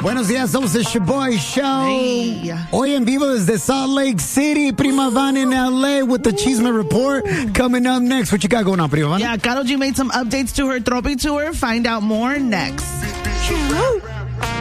Buenos días, somos el Shaboy Show. Hey. Hoy en vivo desde Salt Lake City. Prima Van in LA with the Chisme Report. Coming up next. What you got going on, Prima Van? Yeah, Karol G made some updates to her Tropi tour. Find out more next.